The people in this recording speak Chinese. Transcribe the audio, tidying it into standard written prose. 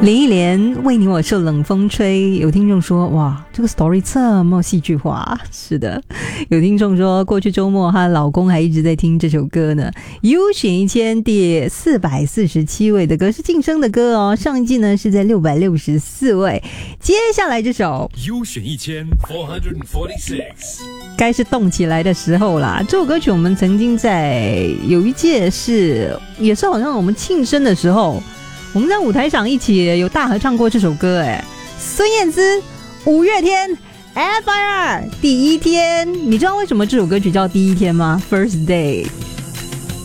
林忆莲为你我受冷风吹，有听众说哇，这个 story 这么戏剧化。是的，有听众说过去周末她老公还一直在听这首歌呢。优选1000第447位的歌是晋升的歌哦，上一季呢是在664位。接下来这首优选1446 该是动起来的时候啦。这首歌曲我们曾经在有一届也是好像我们庆生的时候，我们在舞台上一起有大合唱过这首歌。孙燕姿、五月天、FIR 第一天。你知道为什么这首歌曲叫第一天吗？ First Day。